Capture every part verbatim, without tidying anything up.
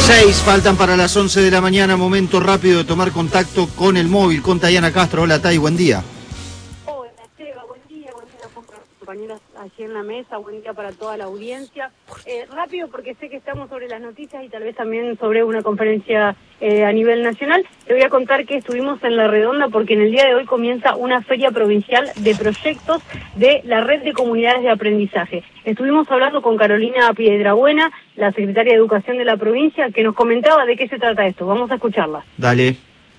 Seis faltan para las once de la mañana, momento rápido de tomar contacto con el móvil, con Tayana Castro. Hola Tay, buen día. Hola Seba, buen día, buen día a los compañeros allí en la mesa, buen día para toda la audiencia. Eh, rápido porque sé que estamos sobre las noticias y tal vez también sobre una conferencia eh, a nivel nacional. Te voy a contar que estuvimos en La Redonda porque en el día de hoy comienza una feria provincial de proyectos de la red de comunidades de aprendizaje. Estuvimos hablando con Carolina Piedrabuena, la secretaria de Educación de la provincia, que nos comentaba de qué se trata esto. Vamos a escucharla. Dale.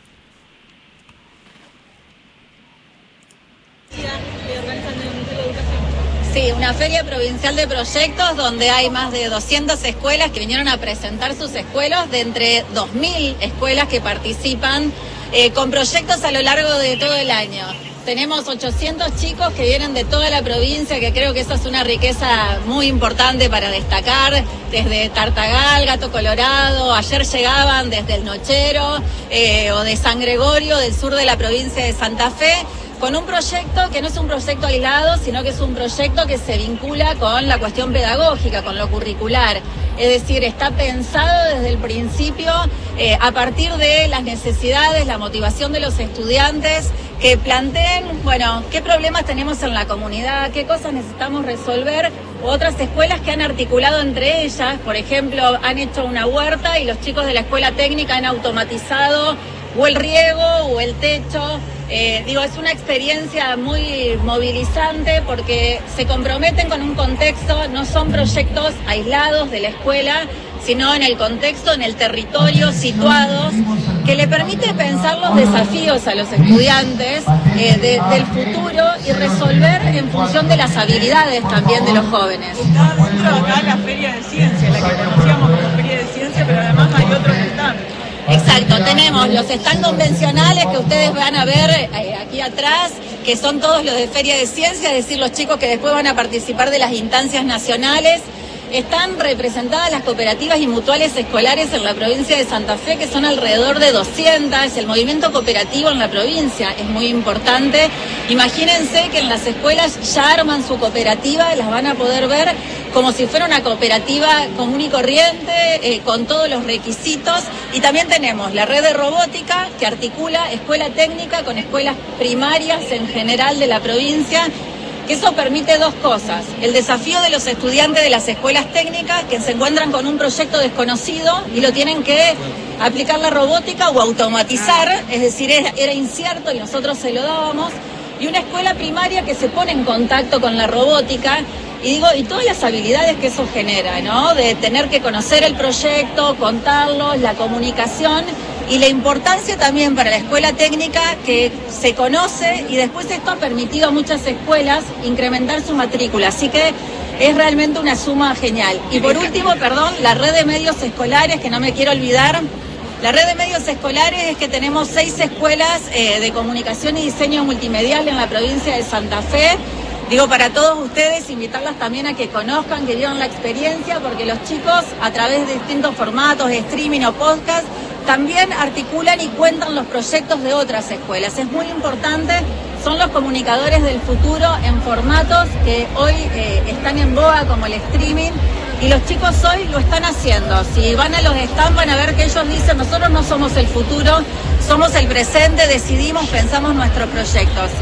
Sí, una feria provincial de proyectos donde hay más de doscientas escuelas que vinieron a presentar sus escuelas, de entre dos mil escuelas que participan eh, con proyectos a lo largo de todo el año. Tenemos ochocientos chicos que vienen de toda la provincia, que creo que eso es una riqueza muy importante para destacar, desde Tartagal, Gato Colorado, ayer llegaban desde El Nochero eh, o de San Gregorio, del sur de la provincia de Santa Fe, con un proyecto que no es un proyecto aislado, sino que es un proyecto que se vincula con la cuestión pedagógica, con lo curricular. Es decir, está pensado desde el principio eh, a partir de las necesidades, la motivación de los estudiantes, que planteen, bueno, qué problemas tenemos en la comunidad, qué cosas necesitamos resolver, u otras escuelas que han articulado entre ellas. Por ejemplo, han hecho una huerta y los chicos de la escuela técnica han automatizado o el riego o el techo. Eh, digo, es una experiencia muy movilizante porque se comprometen con un contexto, no son proyectos aislados de la escuela, sino en el contexto, en el territorio, situados, que le permite pensar los desafíos a los estudiantes eh, de, del futuro y resolver en función de las habilidades también de los jóvenes. Está dentro acá la Feria de Ciencia, la que conocíamos como Feria de Ciencia, pero además hay otros stands. Exacto, tenemos los stands convencionales que ustedes van a ver eh, aquí atrás, que son todos los de Feria de Ciencia, es decir, los chicos que después van a participar de las instancias nacionales. Están representadas las cooperativas y mutuales escolares en la provincia de Santa Fe, que son alrededor de doscientas. El movimiento cooperativo en la provincia es muy importante. Imagínense que en las escuelas ya arman su cooperativa, las van a poder ver como si fuera una cooperativa común y corriente, eh, con todos los requisitos. Y también tenemos la red de robótica, que articula escuela técnica con escuelas primarias en general de la provincia. Eso permite dos cosas: el desafío de los estudiantes de las escuelas técnicas que se encuentran con un proyecto desconocido y lo tienen que aplicar la robótica o automatizar, es decir, era, era incierto y nosotros se lo dábamos, y una escuela primaria que se pone en contacto con la robótica, y digo, y todas las habilidades que eso genera, ¿no? De tener que conocer el proyecto, contarlo, la comunicación, y la importancia también para la escuela técnica que se conoce, y después esto ha permitido a muchas escuelas incrementar su matrícula, así que es realmente una suma genial. Y por último, perdón, la red de medios escolares, que no me quiero olvidar. La red de medios escolares es que tenemos seis escuelas eh, de comunicación y diseño multimedial en la provincia de Santa Fe. Digo, para todos ustedes, invitarlas también a que conozcan, que vivan la experiencia, porque los chicos, a través de distintos formatos de streaming o podcast, también articulan y cuentan los proyectos de otras escuelas. Es muy importante, son los comunicadores del futuro en formatos que hoy eh, están en boga, como el streaming, y los chicos hoy lo están haciendo. Si van a los stands van a ver que ellos dicen: nosotros no somos el futuro, somos el presente, decidimos, pensamos nuestros proyectos.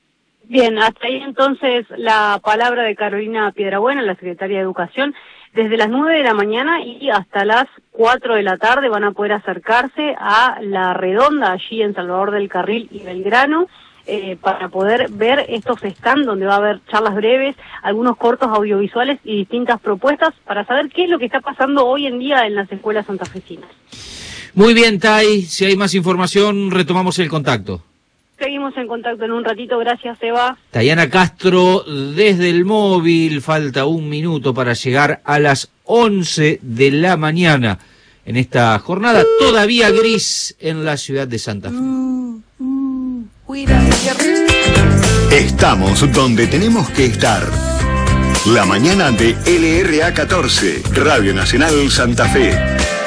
Bien, hasta ahí entonces la palabra de Carolina Piedrabuena, la secretaria de Educación. Desde las nueve de la mañana y hasta las cuatro de la tarde van a poder acercarse a La Redonda, allí en Salvador del Carril y Belgrano, eh, para poder ver estos stands donde va a haber charlas breves, algunos cortos audiovisuales y distintas propuestas para saber qué es lo que está pasando hoy en día en las escuelas santafesinas. Muy bien, Tay, si hay más información retomamos el contacto. Seguimos en contacto en un ratito, gracias Eva. Tayana Castro desde el móvil, falta un minuto para llegar a las once de la mañana en esta jornada todavía gris en la ciudad de Santa Fe. Estamos donde tenemos que estar. La mañana de L R A catorce, Radio Nacional Santa Fe.